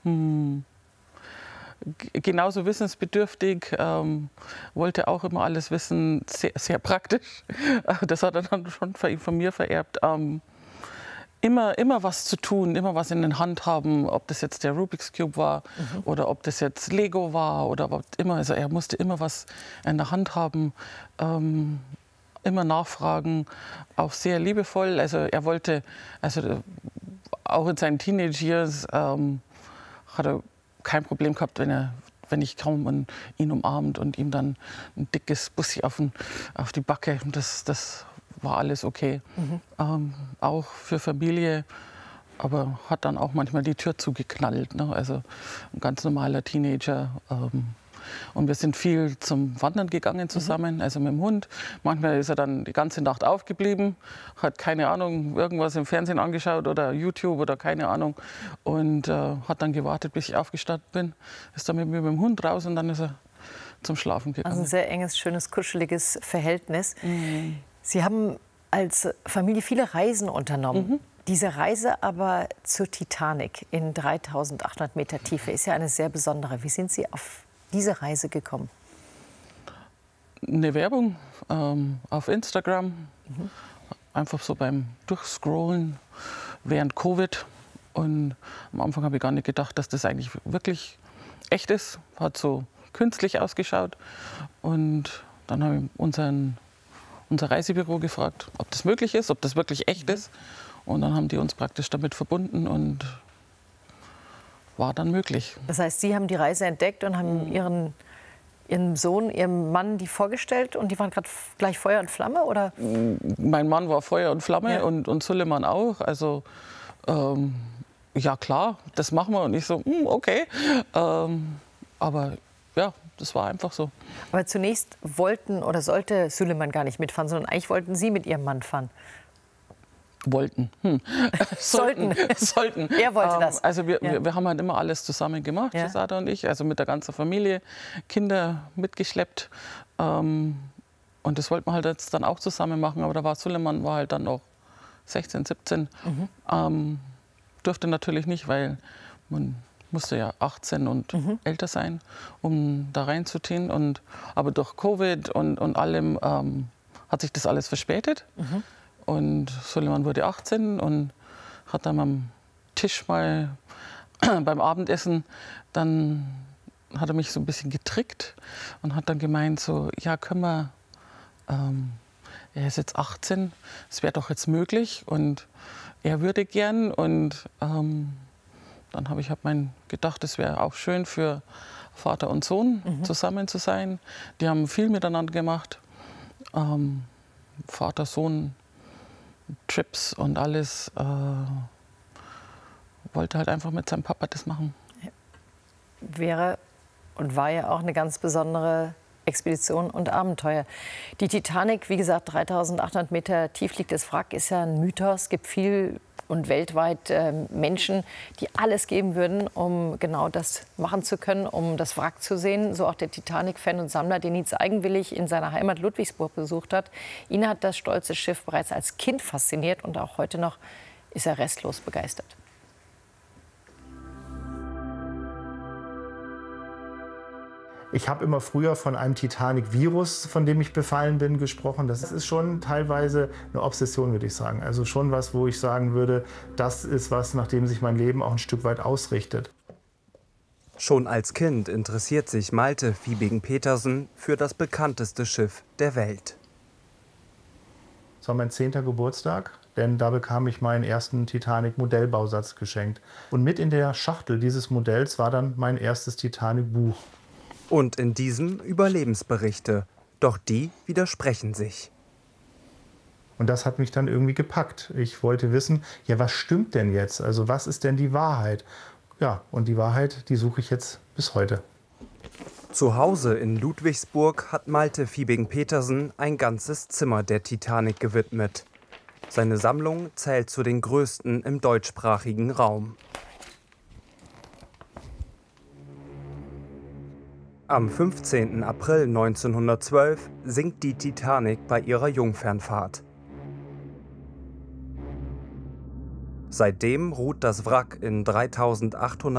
Hm. Genauso wissensbedürftig, wollte auch immer alles wissen, sehr, sehr praktisch. Das hat er dann schon von mir vererbt. Immer was zu tun, immer was in den Hand haben, ob das jetzt der Rubik's Cube war oder ob das jetzt Lego war oder was immer. Also er musste immer was in der Hand haben, immer nachfragen, auch sehr liebevoll. Also er wollte, also auch in seinen Teenage Years hat er kein Problem gehabt, wenn ich kaum ihn umarmt und ihm dann ein dickes Bussi auf die Backe. Das war alles okay. Auch für Familie, aber hat dann auch manchmal die Tür zugeknallt. Ne? Also ein ganz normaler Teenager. Und wir sind viel zum Wandern gegangen zusammen, also mit dem Hund. Manchmal ist er dann die ganze Nacht aufgeblieben, hat keine Ahnung, irgendwas im Fernsehen angeschaut oder YouTube oder keine Ahnung. Und hat dann gewartet, bis ich aufgestanden bin. Ist dann mit mir mit dem Hund raus und dann ist er zum Schlafen gegangen. Also ein sehr enges, schönes, kuscheliges Verhältnis. Sie haben als Familie viele Reisen unternommen. Diese Reise aber zur Titanic in 3800 Meter Tiefe ist ja eine sehr besondere. Wie sind Sie auf diese Reise gekommen? Eine Werbung auf Instagram, einfach so beim Durchscrollen während Covid. Und am Anfang habe ich gar nicht gedacht, dass das eigentlich wirklich echt ist. Hat so künstlich ausgeschaut. Und dann habe ich unser Reisebüro gefragt, ob das möglich ist, ob das wirklich echt ist. Und dann haben die uns praktisch damit verbunden und war dann möglich. Das heißt, Sie haben die Reise entdeckt und haben Ihren Sohn, Ihrem Mann die vorgestellt und die waren gerade gleich Feuer und Flamme, oder? Mein Mann war Feuer und Flamme, Ja. und Suleiman auch. Also ja klar, das machen wir. Und ich so, okay. Aber ja, das war einfach so. Aber zunächst wollten oder sollte Suleiman gar nicht mitfahren, sondern eigentlich wollten Sie mit Ihrem Mann fahren. Wollten. Sollten. Er wollte das. Also wir haben halt immer alles zusammen gemacht, Shahzada und ich, also mit der ganzen Familie, Kinder mitgeschleppt. Und das wollten wir halt jetzt dann auch zusammen machen. Aber da war Suleiman halt dann noch 16, 17. Durfte natürlich nicht, weil man musste ja 18 und älter sein, um da reinzutun. Aber durch Covid und allem hat sich das alles verspätet. Und Suleiman wurde 18 und hat dann am Tisch mal beim Abendessen, dann hat er mich so ein bisschen getrickt und hat dann gemeint so, ja, können wir, er ist jetzt 18, es wäre doch jetzt möglich und er würde gern. Und dann habe ich gedacht, es wäre auch schön für Vater und Sohn zusammen zu sein. Die haben viel miteinander gemacht, Vater, Sohn, Trips und alles, wollte halt einfach mit seinem Papa das machen. Wäre und war ja auch eine ganz besondere Expedition und Abenteuer. Die Titanic, wie gesagt, 3800 Meter tief liegt das Wrack, ist ja ein Mythos. Es gibt viel und weltweit Menschen, die alles geben würden, um genau das machen zu können, um das Wrack zu sehen. So auch der Titanic-Fan und Sammler, den Nietz eigenwillig in seiner Heimat Ludwigsburg besucht hat. Ihn hat das stolze Schiff bereits als Kind fasziniert und auch heute noch ist er restlos begeistert. Ich habe immer früher von einem Titanic-Virus, von dem ich befallen bin, gesprochen. Das ist schon teilweise eine Obsession, würde ich sagen. Also schon was, wo ich sagen würde, das ist was, nach dem sich mein Leben auch ein Stück weit ausrichtet. Schon als Kind interessiert sich Malte Fiebing-Petersen für das bekannteste Schiff der Welt. Es war mein 10. Geburtstag, denn da bekam ich meinen ersten Titanic-Modellbausatz geschenkt. Und mit in der Schachtel dieses Modells war dann mein erstes Titanic-Buch. Und in diesem Überlebensberichte. Doch die widersprechen sich. Und das hat mich dann irgendwie gepackt. Ich wollte wissen, ja, was stimmt denn jetzt? Also was ist denn die Wahrheit? Ja, und die Wahrheit, die suche ich jetzt bis heute. Zu Hause in Ludwigsburg hat Malte Fiebing-Petersen ein ganzes Zimmer der Titanic gewidmet. Seine Sammlung zählt zu den größten im deutschsprachigen Raum. Am 15. April 1912 sinkt die Titanic bei ihrer Jungfernfahrt. Seitdem ruht das Wrack in 3800